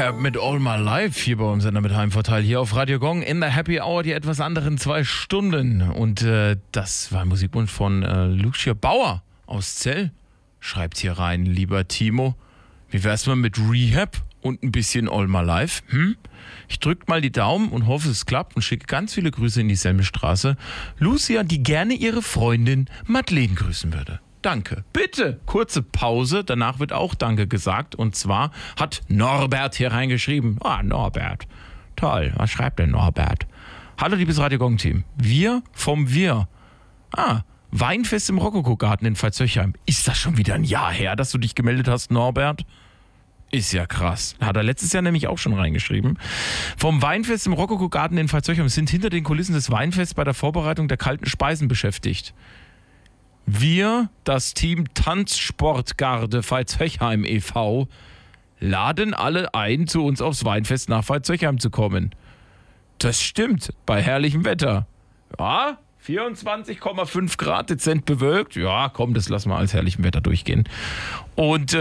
Rehab mit All My Life hier bei uns Sender mit Heimvorteil hier auf Radio Gong in der Happy Hour, die etwas anderen 2 Stunden. Und das war ein Musikwunsch von Lucia Bauer aus Zell. Schreibt hier rein, lieber Timo. Wie wär's mal mit Rehab und ein bisschen All My Life? Ich drück mal die Daumen und hoffe, es klappt und schicke ganz viele Grüße in die Selmestraße. Lucia, die gerne ihre Freundin Madeleine grüßen würde. Danke. Bitte. Kurze Pause. Danach wird auch Danke gesagt. Und zwar hat Norbert hier reingeschrieben. Norbert. Toll. Was schreibt denn Norbert? Hallo, liebes Radio Gong Team. Wir vom Wir. Weinfest im Rokoko-Garten in Veitshöchheim. Ist das schon wieder ein Jahr her, dass du dich gemeldet hast, Norbert? Ist ja krass. Hat er letztes Jahr nämlich auch schon reingeschrieben. Vom Weinfest im Rokoko-Garten in Veitshöchheim sind hinter den Kulissen des Weinfests bei der Vorbereitung der kalten Speisen beschäftigt. Wir, das Team Tanzsportgarde Veitshöchheim e.V., laden alle ein, zu uns aufs Weinfest nach Veitshöchheim zu kommen. Das stimmt, bei herrlichem Wetter. Ja, 24,5 Grad, dezent bewölkt. Ja, komm, das lassen wir als herrlichem Wetter durchgehen. Und